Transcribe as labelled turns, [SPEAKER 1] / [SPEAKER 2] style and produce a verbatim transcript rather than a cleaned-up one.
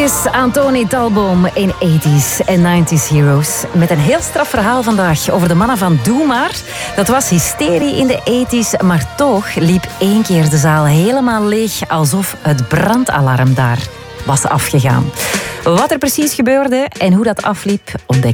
[SPEAKER 1] is Antonie Talboom in eighties en nineties Heroes. Met een heel straf verhaal vandaag over de mannen van Doe Maar. Dat was hysterie in de eighties, maar toch liep één keer de zaal helemaal leeg, alsof het brandalarm daar was afgegaan. Wat er precies gebeurde en hoe dat afliep, ontdek